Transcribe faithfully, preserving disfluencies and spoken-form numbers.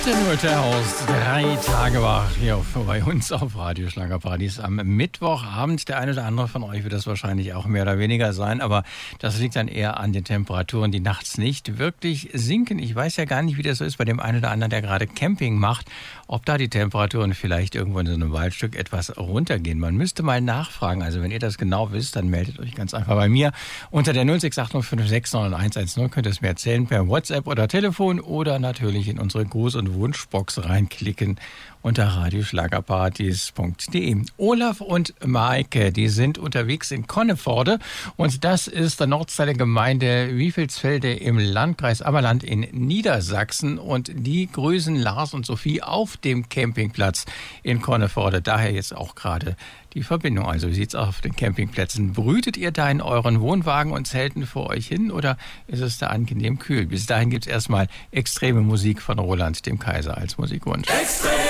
Aus drei Tage wach hier bei uns auf Radio Schlagerparadies am Mittwochabend. Der eine oder andere von euch wird das wahrscheinlich auch mehr oder weniger sein, aber das liegt dann eher an den Temperaturen, die nachts nicht wirklich sinken. Ich weiß ja gar nicht, wie das so ist bei dem einen oder anderen, der gerade Camping macht, ob da die Temperaturen vielleicht irgendwo in so einem Waldstück etwas runtergehen. Man müsste mal nachfragen. Also wenn ihr das genau wisst, dann meldet euch ganz einfach bei mir unter der null sechs acht null fünf sechs neun eins eins null. Könnt ihr es mir erzählen per WhatsApp oder Telefon oder natürlich in unsere Gruß- und Wunschbox reinklicken unter radioschlagerparadies punkt de. Olaf und Maike, die sind unterwegs in Conneforde und das ist der Nordteil der Gemeinde Wiefelsfelde im Landkreis Ammerland in Niedersachsen und die grüßen Lars und Sophie auf dem Campingplatz in Conneforde. Daher jetzt auch gerade die Verbindung. Also wie sieht's auf den Campingplätzen? Brütet ihr da in euren Wohnwagen und Zelten vor euch hin oder ist es da angenehm kühl? Bis dahin gibt's erstmal extreme Musik von Roland dem Kaiser als Musikwunsch. Extrem!